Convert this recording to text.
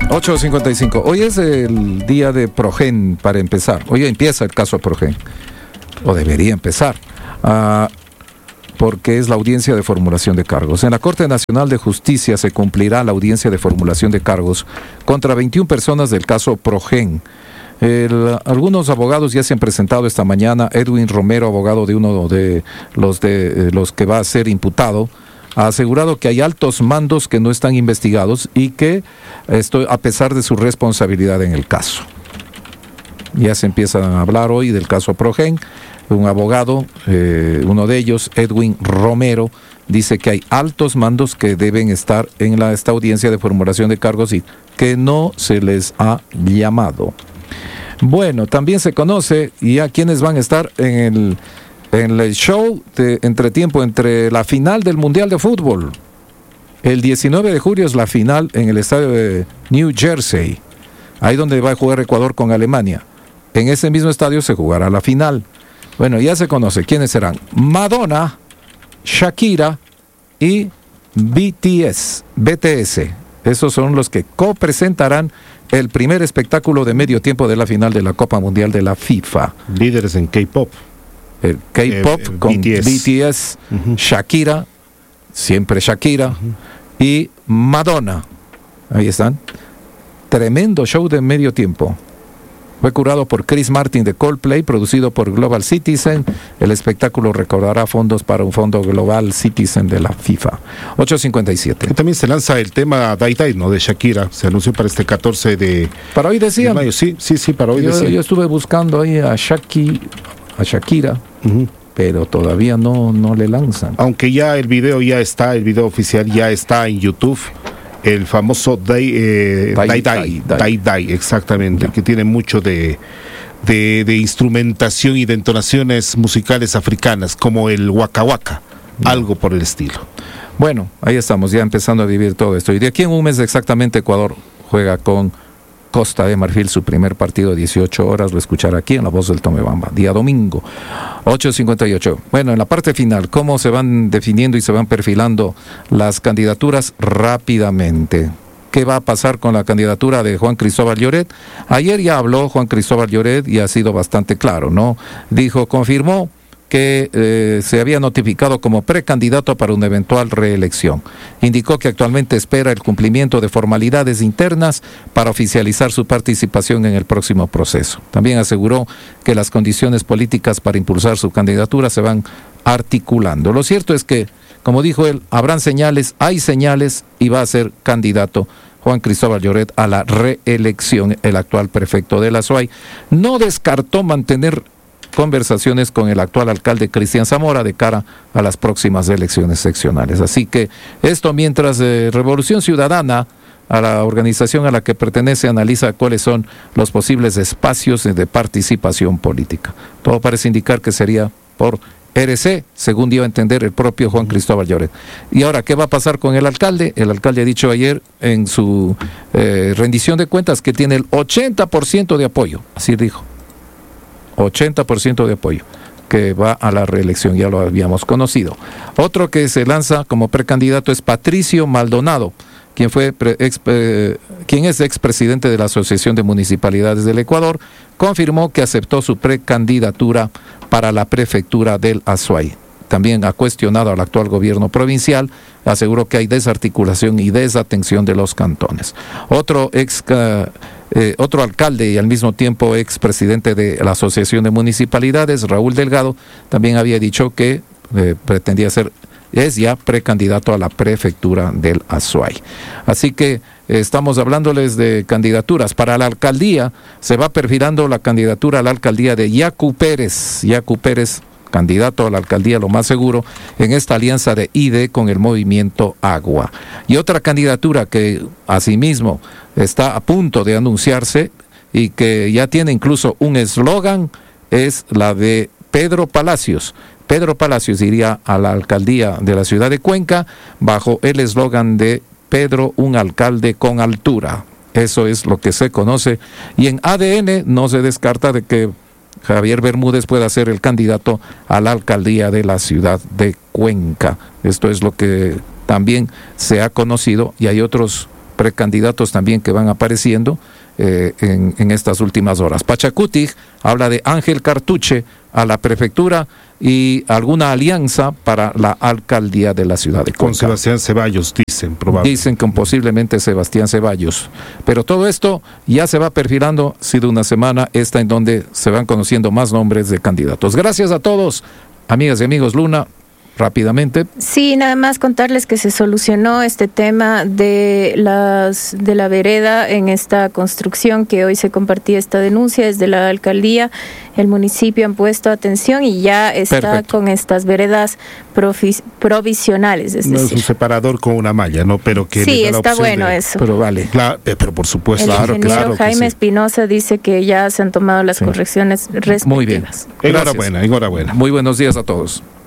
8:55. Hoy es el día de Progen, para empezar. Hoy empieza el caso Progen, o debería empezar, porque es la audiencia de formulación de cargos. En la Corte Nacional de Justicia se cumplirá la audiencia de formulación de cargos contra 21 personas del caso Progen. Algunos abogados ya se han presentado esta mañana. Edwin Romero, abogado de uno de los que va a ser imputado, ha asegurado que hay altos mandos que no están investigados y que esto a pesar de su responsabilidad en el caso. Ya se empiezan a hablar hoy del caso Progen. Un abogado, uno de ellos, Edwin Romero, dice que hay altos mandos que deben estar en esta audiencia de formulación de cargos y que no se les ha llamado. Bueno, también se conoce ya quiénes van a estar en el show de entretiempo entre la final del Mundial de Fútbol. El 19 de julio es la final en el estadio de New Jersey, ahí donde va a jugar Ecuador con Alemania. En ese mismo estadio se jugará la final. Bueno, ya se conoce quiénes serán: Madonna, Shakira y BTS. Esos son los que copresentarán el primer espectáculo de medio tiempo de la final de la Copa Mundial de la FIFA. Líderes en K-pop. El K-pop con BTS, Shakira, siempre Shakira, y Madonna. Ahí están. Tremendo show de medio tiempo. Fue curado por Chris Martin de Coldplay, producido por Global Citizen. El espectáculo recaudará fondos para un fondo Global Citizen de la FIFA. 8:57. También se lanza el tema Dai Dai, ¿no? De Shakira. Se anunció para este 14 de Para hoy decían. De mayo. Sí, para hoy decían. Yo estuve buscando ahí a Shakira, pero todavía no le lanzan. Aunque ya el video oficial ya está en YouTube. El famoso Dai Dai, exactamente, que tiene mucho de instrumentación y de entonaciones musicales africanas, como el Waka Waka, algo por el estilo. Bueno, ahí estamos, ya empezando a vivir todo esto. Y de aquí en un mes exactamente Ecuador juega con Costa de Marfil su primer partido, 18 horas, lo escuchará aquí en La Voz del Tomebamba, día domingo, 8:58. Bueno, en la parte final, ¿cómo se van definiendo y se van perfilando las candidaturas rápidamente? ¿Qué va a pasar con la candidatura de Juan Cristóbal Lloret? Ayer ya habló Juan Cristóbal Lloret y ha sido bastante claro, ¿no? Confirmó que se había notificado como precandidato para una eventual reelección. Indicó que actualmente espera el cumplimiento de formalidades internas para oficializar su participación en el próximo proceso. También aseguró que las condiciones políticas para impulsar su candidatura se van articulando. Lo cierto es que, como dijo él, habrán señales, hay señales y va a ser candidato Juan Cristóbal Lloret a la reelección, el actual prefecto de la SUAY. No descartó mantener conversaciones con el actual alcalde Cristian Zamora de cara a las próximas elecciones seccionales. Así que esto mientras Revolución Ciudadana, a la organización a la que pertenece, analiza cuáles son los posibles espacios de participación política. Todo parece indicar que sería por RC, según dio a entender el propio Juan Cristóbal Lloret. Y ahora, ¿qué va a pasar con el alcalde? El alcalde ha dicho ayer en su rendición de cuentas que tiene el 80% de apoyo, así dijo. 80% de apoyo, que va a la reelección, ya lo habíamos conocido. Otro que se lanza como precandidato es Patricio Maldonado, quien es expresidente de la Asociación de Municipalidades del Ecuador. Confirmó que aceptó su precandidatura para la prefectura del Azuay. También ha cuestionado al actual gobierno provincial, aseguró que hay desarticulación y desatención de los cantones. Otro alcalde y al mismo tiempo expresidente de la Asociación de Municipalidades, Raúl Delgado, también había dicho que es ya precandidato a la prefectura del Azuay. Así que estamos hablándoles de candidaturas. Para la alcaldía se va perfilando la candidatura a la alcaldía de Yacu Pérez. Yacu Pérez, candidato a la alcaldía, lo más seguro, en esta alianza de ID con el movimiento Agua. Y otra candidatura que asimismo está a punto de anunciarse y que ya tiene incluso un eslogan es la de Pedro Palacios. Pedro Palacios iría a la alcaldía de la ciudad de Cuenca bajo el eslogan de Pedro, un alcalde con altura. Eso es lo que se conoce. Y en ADN no se descarta de que Javier Bermúdez pueda ser el candidato a la alcaldía de la ciudad de Cuenca. Esto es lo que también se ha conocido y hay otros precandidatos también que van apareciendo en estas últimas horas. Pachacuti habla de Ángel Cartuche a la prefectura y alguna alianza para la alcaldía de la ciudad de Cuenca. Con Sebastián Ceballos, dicen, probablemente. Dicen que posiblemente Sebastián Ceballos. Pero todo esto ya se va perfilando, ha sido una semana esta en donde se van conociendo más nombres de candidatos. Gracias a todos, amigas y amigos. Luna, rápidamente. Sí, nada más contarles que se solucionó este tema de la vereda en esta construcción, que hoy se compartía esta denuncia desde la alcaldía. El municipio han puesto atención y ya está Perfecto. Con estas veredas provisionales. Es no decir, es un separador con una malla, ¿no? Pero que sí, está bueno eso. Pero vale. Claro, pero por supuesto. El ingeniero Jaime Espinosa dice que ya se han tomado las correcciones respectivas. Muy bien. Enhorabuena. Muy buenos días a todos.